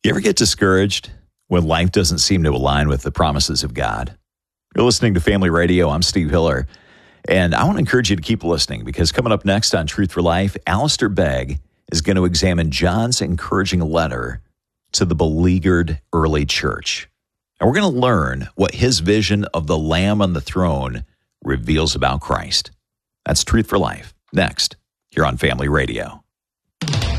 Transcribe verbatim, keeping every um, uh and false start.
You ever get discouraged when life doesn't seem to align with the promises of God? You're listening to Family Radio. I'm Steve Hiller, and I want to encourage you to keep listening because coming up next on Truth for Life, Alistair Begg is going to examine John's encouraging letter to the beleaguered early church. And we're going to learn what his vision of the Lamb on the throne reveals about Christ. That's Truth for Life, next, here on Family Radio.